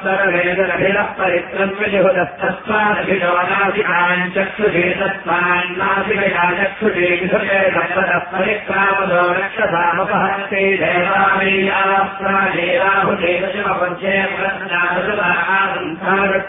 सर्वेदरभिलः परित्रम्यजुहुदस्तस्वादभिषवनासिकान् चक्षुषे तस्मान्नासिकया चक्षुषे विषुषे परिक्रामदो रक्षसामपहस्ते देवामीयाः प्राणेराहुदेव शिवपञ्चे प्रज्ञासुता